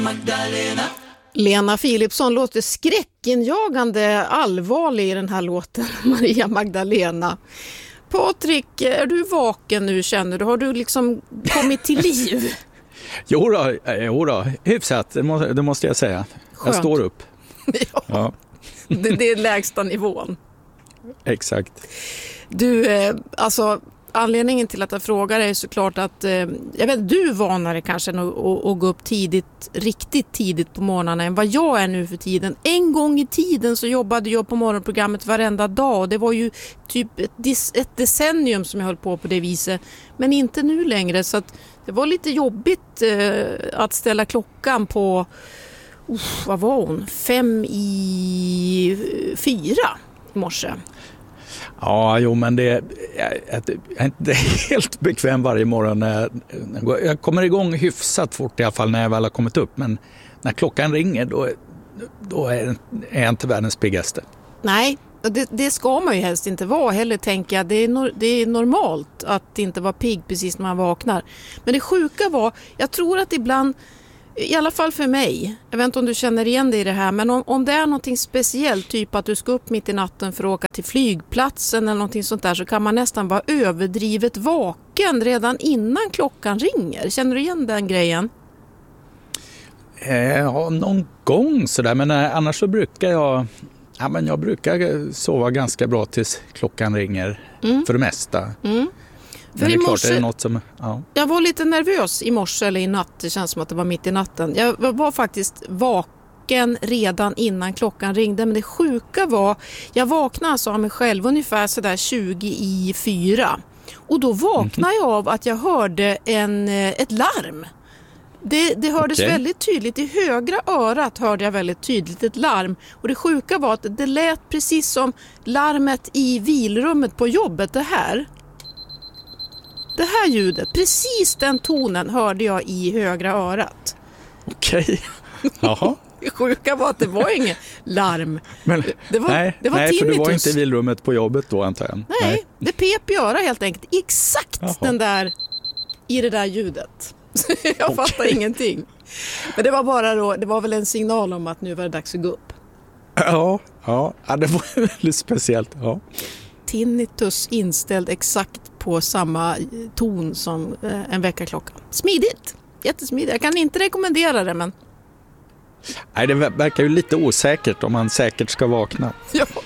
Magdalena. Lena Philipsson låter skräckinjagande allvarlig i den här låten, Maria Magdalena. Patrik, är du vaken nu, känner du? Har du liksom kommit till liv? Jo då, hyfsat, det måste jag säga. Skönt. Jag står upp. Ja. Det är lägsta nivån. Exakt. Du, alltså anledningen till att jag frågar är såklart att jag vet, du är vanare kanske att gå upp riktigt tidigt på morgonen än vad jag är nu för tiden. En gång i tiden så jobbade jag på morgonprogrammet varenda dag och det var ju typ ett decennium som jag höll på det viset, men inte nu längre, så att det var lite jobbigt att ställa klockan på vad var hon? 3:55 i morse. Ja, jo, men jag är inte helt bekväm varje morgon. Jag kommer igång hyfsat fort i alla fall när jag väl har kommit upp. Men när klockan ringer då är jag inte världens piggaste. Nej, det ska man ju helst inte vara heller, tänker jag. Det är normalt att inte vara pigg precis när man vaknar. Men det sjuka var, jag tror att ibland, i alla fall för mig, jag vet inte om du känner igen dig i det här, men om det är någonting speciellt, typ att du ska upp mitt i natten för att åka till flygplatsen eller någonting sånt där, så kan man nästan vara överdrivet vaken redan innan klockan ringer. Känner du igen den grejen? Ja, någon gång sådär, men annars så brukar jag brukar sova ganska bra tills klockan ringer för det mesta. Men det är klart, är det något som... Ja. Jag var lite nervös i morse eller i natt. Det känns som att det var mitt i natten. Jag var faktiskt vaken redan innan klockan ringde. Men det sjuka var, jag vaknade alltså av mig själv ungefär sådär 3:20. Och då vaknade jag av att jag hörde ett larm. Det hördes väldigt tydligt. I högra örat hörde jag väldigt tydligt ett larm. Och det sjuka var att det lät precis som larmet i vilrummet på jobbet. Det här ljudet, precis den tonen hörde jag i högra örat. Okej. Jaha. Det sjuka var att det var inget larm. Men, det var nej, tinnitus. För du var inte i vilrummet på jobbet då, antar jag. Nej, det pep i örat helt enkelt. Exakt den där, i det där ljudet. Jag fattar ingenting. Men det var bara då, det var väl en signal om att nu var det dags att gå upp. Ja, det var väldigt speciellt. Ja. Tinnitus inställd exakt på samma ton som en väckarklocka. Smidigt, jättesmidigt. Jag kan inte rekommendera det, men... Nej, det verkar ju lite osäkert om man säkert ska vakna. Ja,